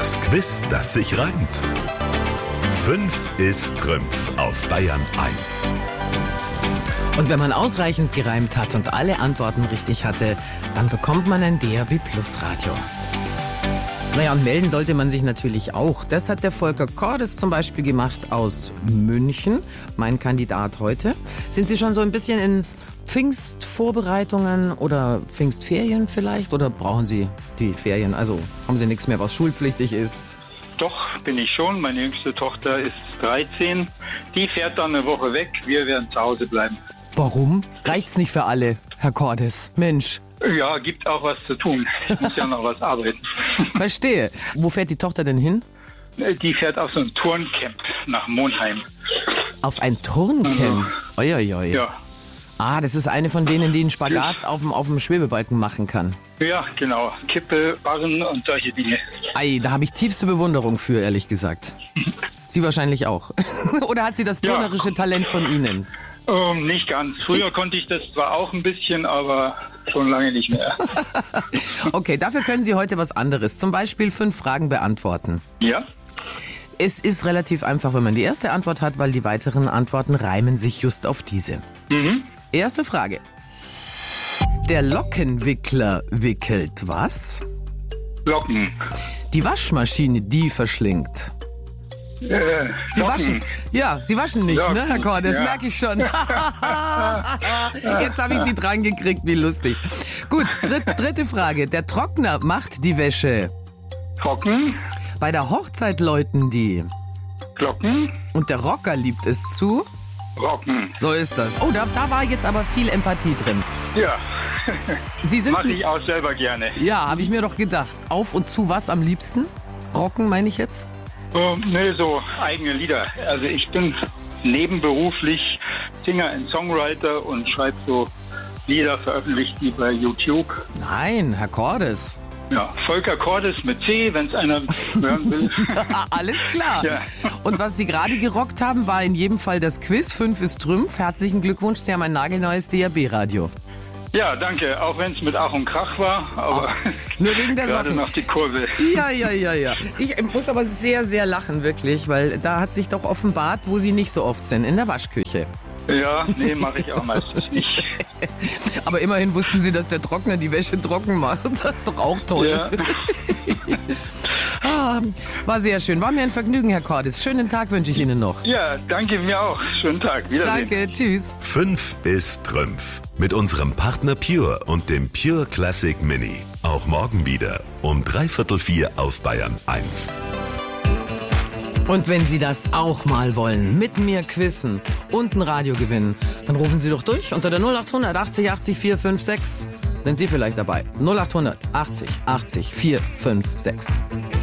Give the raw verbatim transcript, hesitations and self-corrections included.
Das Quiz, das sich reimt. Fünf ist Trümpf auf Bayern eins. Und wenn man ausreichend gereimt hat und alle Antworten richtig hatte, dann bekommt man ein D A B Plus Radio. Naja, und melden sollte man sich natürlich auch. Das hat der Volker Cordes zum Beispiel gemacht aus München, mein Kandidat heute. Sind Sie schon so ein bisschen in Pfingstvorbereitungen oder Pfingstferien vielleicht? Oder brauchen Sie die Ferien? Also haben Sie nichts mehr, was schulpflichtig ist? Doch, bin ich schon. Meine jüngste Tochter ist dreizehn. Die fährt dann eine Woche weg. Wir werden zu Hause bleiben. Warum? Reicht's nicht für alle, Herr Cordes? Mensch. Ja, gibt auch was zu tun. Ich muss ja noch was arbeiten. Verstehe. Wo fährt die Tochter denn hin? Die fährt auf so ein Turncamp nach Monheim. Auf ein Turncamp? Also, Uiuiui. Ja. Ah, das ist eine von denen, die einen Spagat auf dem, auf dem Schwebebalken machen kann. Ja, genau. Kippe, Barren und solche Dinge. Ei, da habe ich tiefste Bewunderung für, ehrlich gesagt. Sie wahrscheinlich auch. Oder hat sie das turnerische Ja. Talent von Ihnen? Ähm, nicht ganz. Früher konnte ich das zwar auch ein bisschen, aber schon lange nicht mehr. Okay, dafür können Sie heute was anderes. Zum Beispiel fünf Fragen beantworten. Ja? Es ist relativ einfach, wenn man die erste Antwort hat, weil die weiteren Antworten reimen sich just auf diese. Mhm. Erste Frage. Der Lockenwickler wickelt was? Locken. Die Waschmaschine, die verschlingt. Äh, Sie Locken. waschen. Ja, Sie waschen nicht, Locken. ne, Herr Korn? Das Ja. merke ich schon. Jetzt habe ich Sie dran gekriegt, wie lustig. Gut, dritt, dritte Frage. Der Trockner macht die Wäsche. Trocken. Bei der Hochzeit läuten die. Glocken. Und der Rocker liebt es zu. Rocken. So ist das. Oh, da, da war jetzt aber viel Empathie drin. Ja. Sie sind... Mache ich auch selber gerne. Ja, habe ich mir doch gedacht. Auf und zu was am liebsten? Rocken meine ich jetzt? Ähm, nee, so eigene Lieder. Also ich bin nebenberuflich Singer und Songwriter und schreibe so Lieder, veröffentlicht die bei YouTube. Nein, Herr Cordes. Ja, Volker Cordes mit C, wenn es einer hören will. Alles klar. Ja. Und was Sie gerade gerockt haben, war in jedem Fall das Quiz. Fünf ist Trümpf. Herzlichen Glückwunsch, Sie haben ein nagelneues D A B-Radio. Ja, danke. Auch wenn es mit Ach und Krach war, aber Nur wegen der gerade Socken. noch die Kurve. Ja, ja, ja, ja. Ich muss aber sehr, sehr lachen, wirklich, weil da hat sich doch offenbart, wo Sie nicht so oft sind, in der Waschküche. Ja, nee, mache ich auch meistens nicht. Aber immerhin wussten Sie, dass der Trockner die Wäsche trocken macht. Das ist doch auch toll. Ja. Ah, war sehr schön. War mir ein Vergnügen, Herr Cordes. Schönen Tag wünsche ich Ihnen noch. Ja, danke mir auch. Schönen Tag. Wiedersehen. Danke, tschüss. Fünf ist Trümpf. Mit unserem Partner Pure und dem Pure Classic Mini. Auch morgen wieder um dreiviertel vier auf Bayern eins. Und wenn Sie das auch mal wollen, mit mir quizzen und ein Radio gewinnen, dann rufen Sie doch durch unter der null acht hundert achtzig achtzig vier fünf sechs. Sind Sie vielleicht dabei? null acht hundert achtzig achtzig vier fünf sechs.